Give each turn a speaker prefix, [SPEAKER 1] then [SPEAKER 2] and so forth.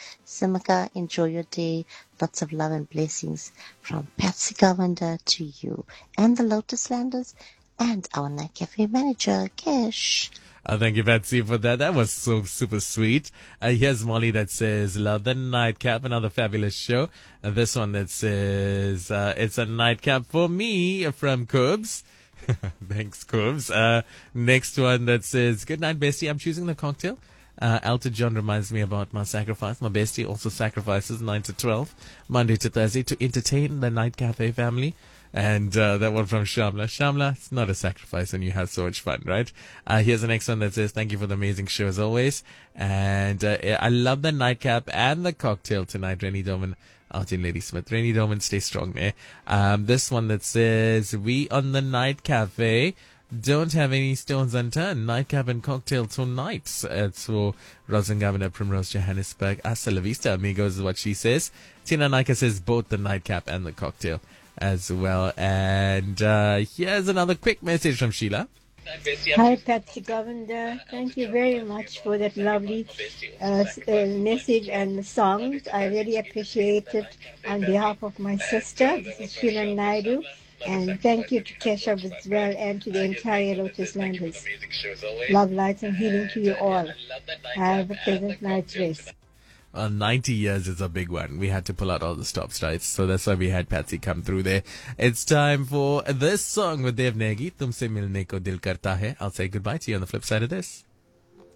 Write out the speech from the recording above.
[SPEAKER 1] Simaka, enjoy your day. Lots of love and blessings from Patsy Govender to you and the Lotus Landers and our Night Cafe manager, Kesh.
[SPEAKER 2] Thank you, Betsy, for that. That was so super sweet. Here's Molly that says, love the nightcap, another fabulous show. This one that says, it's a nightcap for me from Cubs. Thanks, Cubs. Next one that says, good night, bestie. I'm choosing the cocktail. Elton John reminds me about my sacrifice. My bestie also sacrifices 9 to 12, Monday to Thursday, to entertain the Night Cafe family. And that one from Shamla. Shamla, it's not a sacrifice when you have so much fun, right? Here's the next one that says, thank you for the amazing show as always. And I love the nightcap and the cocktail tonight, Rennie Dorman out in Ladysmith. Rennie Dorman, stay strong there. This one that says, we on the Night Cafe don't have any stones unturned. Nightcap and cocktail tonight. It's for Rosin Governor Primrose Johannesburg. Hasta la vista, amigos, is what she says. Tina Naika says both the nightcap and the cocktail as well. And here's another quick message from Sheila.
[SPEAKER 3] Hi, Patsy Govender. Thank you very much for that lovely message and the songs. I really appreciate it on behalf of my sister. This is Sheila Naidu. And thank you to Kesha as well and to the entire Lotus Landers. Love, lights, and healing to you all. Have a pleasant night's rest.
[SPEAKER 2] 90 years is a big one. We had to pull out all the stops, right? So that's why we had Patsy come through there. It's time for this song with Dev Negi, Tumse Milne Ko Dil Karta Hai. I'll say goodbye to you on the flip side of this.